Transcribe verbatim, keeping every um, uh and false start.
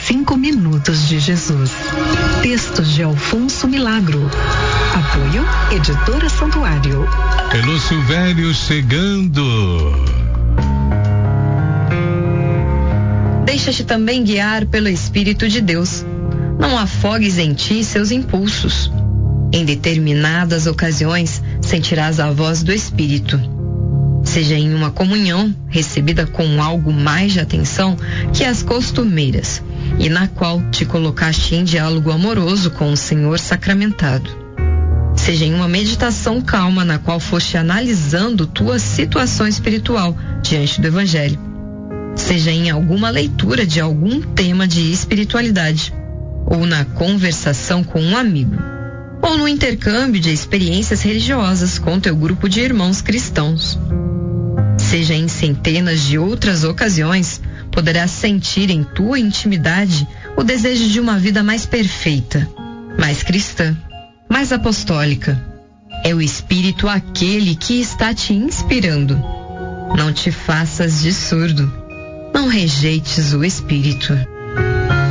Cinco Minutos de Jesus. Textos de Alfonso Milagro. Apoio Editora Santuário. Pelo Silvério chegando. Deixa-te também guiar pelo Espírito de Deus. Não afogues em ti seus impulsos. Em determinadas ocasiões, sentirás a voz do Espírito. Seja em uma comunhão, recebida com algo mais de atenção que as costumeiras, e na qual te colocaste em diálogo amoroso com o Senhor sacramentado. Seja em uma meditação calma na qual foste analisando tua situação espiritual diante do Evangelho. Seja em alguma leitura de algum tema de espiritualidade, ou na conversação com um amigo, ou no intercâmbio de experiências religiosas com teu grupo de irmãos cristãos. Seja em centenas de outras ocasiões, poderás sentir em tua intimidade o desejo de uma vida mais perfeita, mais cristã, mais apostólica. É o Espírito aquele que está te inspirando. Não te faças de surdo. Não rejeites o Espírito.